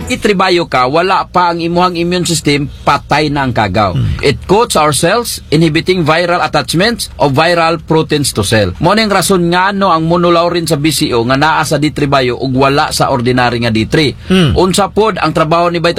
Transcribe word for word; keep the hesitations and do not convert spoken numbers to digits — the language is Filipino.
itribayo ka, wala pa ang imuhang immune system, patay na ang kagaw. Hmm. It coats our cells, inhibiting viral attachments of viral proteins to cell. Mo ning rason nga no ang monolaurin sa B C O nga naa sa D three bio ug wala sa ordinary nga D three. Hmm. Unsa pod ang trabaho ni